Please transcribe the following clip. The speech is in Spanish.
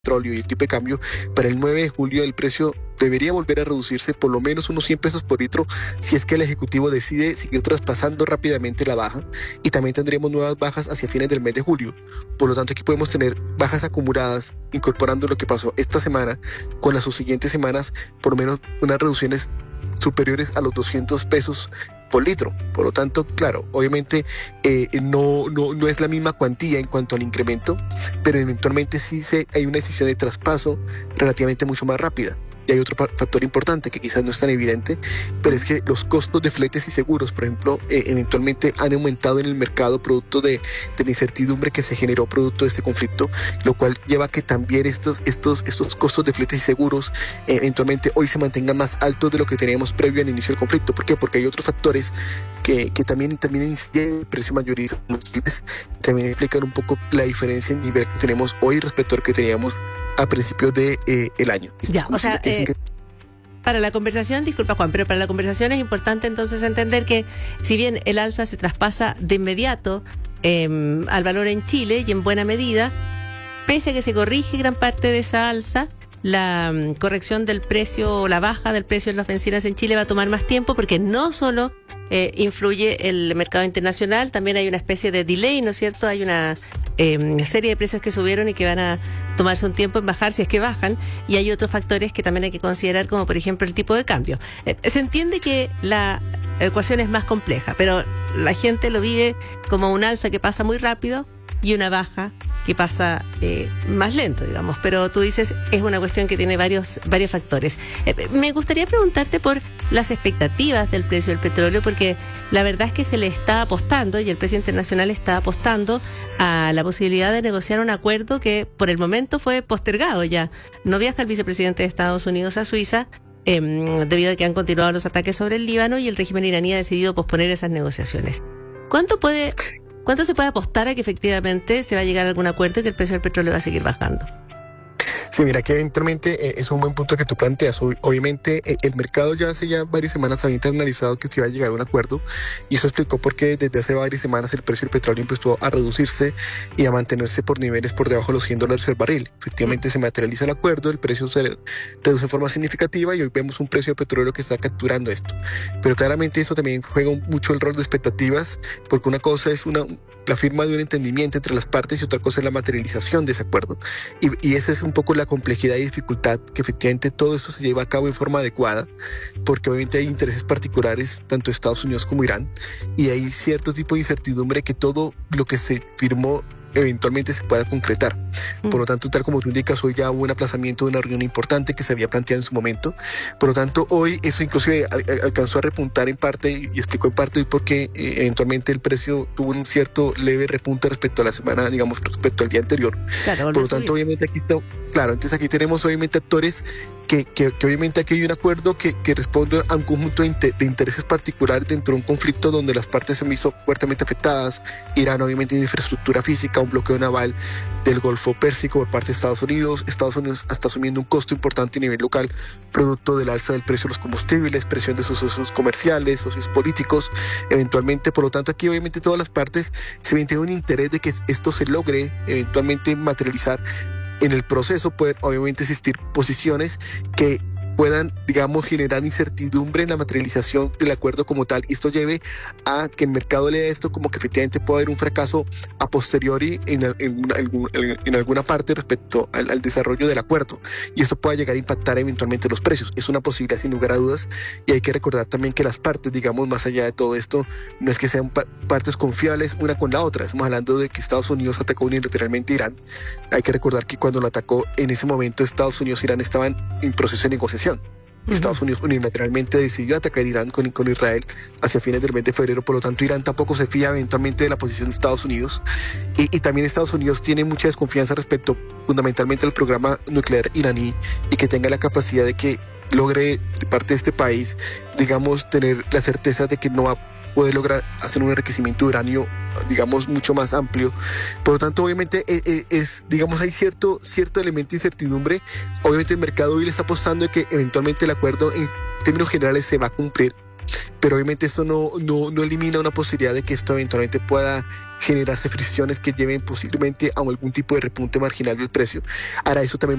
petróleo y el tipo de cambio, para el 9 de julio el precio debería volver a reducirse por lo menos unos 100 pesos por litro si es que el Ejecutivo decide seguir traspasando rápidamente la baja, y también tendremos nuevas bajas hacia fines del mes de julio. Por lo tanto, aquí podemos tener bajas acumuladas, incorporando lo que pasó esta semana con las subsiguientes semanas, por lo menos unas reducciones superiores a los 200 pesos por litro. Por lo tanto, claro, obviamente no es la misma cuantía en cuanto al incremento, pero eventualmente sí hay una decisión de traspaso relativamente mucho más rápida. Y hay otro factor importante que quizás no es tan evidente, pero es que los costos de fletes y seguros, por ejemplo, eventualmente han aumentado en el mercado producto de la incertidumbre que se generó producto de este conflicto, lo cual lleva a que también estos costos de fletes y seguros eventualmente hoy se mantengan más altos de lo que teníamos previo al inicio del conflicto. ¿Por qué? Porque hay otros factores que también inciden en el precio mayorista de los combustibles, también explican un poco la diferencia en nivel que tenemos hoy respecto al que teníamos a principios de el año. Ya, o sea, para la conversación, disculpa Juan, pero para la conversación es importante entonces entender que si bien el alza se traspasa de inmediato al valor en Chile y en buena medida, pese a que se corrige gran parte de esa alza, la corrección del precio o la baja del precio de las bencinas en Chile va a tomar más tiempo, porque no solo influye el mercado internacional, también hay una especie de delay, ¿no es cierto? Hay una serie de precios que subieron y que van a tomarse un tiempo en bajar, si es que bajan, y hay otros factores que también hay que considerar, como por ejemplo el tipo de cambio. Se entiende que la ecuación es más compleja, pero la gente lo vive como un alza que pasa muy rápido y una baja que pasa más lento, digamos. Pero tú dices, es una cuestión que tiene varios factores. Me gustaría preguntarte por las expectativas del precio del petróleo, porque la verdad es que se le está apostando, y el precio internacional está apostando a la posibilidad de negociar un acuerdo que por el momento fue postergado ya. No viaja el vicepresidente de Estados Unidos a Suiza, debido a que han continuado los ataques sobre el Líbano, y el régimen iraní ha decidido posponer esas negociaciones. ¿Cuánto se puede apostar a que efectivamente se va a llegar a algún acuerdo y que el precio del petróleo va a seguir bajando? Sí, mira que eventualmente es un buen punto que tú planteas. Obviamente el mercado ya hace varias semanas había internalizado que se iba a llegar a un acuerdo, y eso explicó por qué desde hace varias semanas el precio del petróleo empezó a reducirse y a mantenerse por niveles por debajo de los $100 el barril. Efectivamente se materializa el acuerdo, el precio se reduce de forma significativa y hoy vemos un precio de petróleo que está capturando esto. Pero claramente eso también juega mucho el rol de expectativas, porque una cosa es la firma de un entendimiento entre las partes y otra cosa es la materialización de ese acuerdo. Y esa es un poco la complejidad y dificultad, que efectivamente todo eso se lleva a cabo en forma adecuada, porque obviamente hay intereses particulares tanto de Estados Unidos como Irán, y hay cierto tipo de incertidumbre que todo lo que se firmó eventualmente se pueda concretar. Por lo tanto, tal como tú indicas, hoy ya hubo un aplazamiento de una reunión importante que se había planteado en su momento. Por lo tanto, hoy eso inclusive alcanzó a repuntar en parte, y explicó en parte por qué eventualmente el precio tuvo un cierto leve repunte respecto a la semana, digamos, respecto al día anterior. Claro, por lo tanto, obviamente aquí está. Claro, entonces aquí tenemos obviamente actores que obviamente aquí hay un acuerdo que responde a un conjunto de intereses particulares dentro de un conflicto donde las partes se han visto fuertemente afectadas. Irán obviamente tiene infraestructura física, un bloqueo naval del Golfo Pérsico por parte de Estados Unidos está asumiendo un costo importante a nivel local, producto del alza del precio de los combustibles, presión de sus socios comerciales, socios políticos, eventualmente. Por lo tanto, aquí obviamente todas las partes se ven tienen un interés de que esto se logre eventualmente materializar. En el proceso pueden obviamente existir posiciones que puedan, digamos, generar incertidumbre en la materialización del acuerdo como tal, y esto lleve a que el mercado lea esto como que efectivamente puede haber un fracaso a posteriori en alguna parte respecto al desarrollo del acuerdo, y esto pueda llegar a impactar eventualmente los precios. Es una posibilidad sin lugar a dudas, y hay que recordar también que las partes, digamos, más allá de todo esto, no es que sean partes confiables una con la otra. Estamos hablando de que Estados Unidos atacó unilateralmente a Irán. Hay que recordar que cuando lo atacó, en ese momento Estados Unidos e Irán estaban en proceso de negociación. Estados Unidos unilateralmente decidió atacar Irán con Israel hacia fines del mes de febrero. Por lo tanto, Irán tampoco se fía eventualmente de la posición de Estados Unidos, y también Estados Unidos tiene mucha desconfianza respecto fundamentalmente al programa nuclear iraní, y que tenga la capacidad de que logre de parte de este país, digamos, tener la certeza de que no va a poder lograr hacer un enriquecimiento de uranio, digamos, mucho más amplio. Por lo tanto, obviamente digamos, hay cierto elemento de incertidumbre. Obviamente el mercado hoy le está apostando de que eventualmente el acuerdo en términos generales se va a cumplir, pero obviamente esto no elimina una posibilidad de que esto eventualmente pueda generarse fricciones que lleven posiblemente a algún tipo de repunte marginal del precio. Ahora, eso también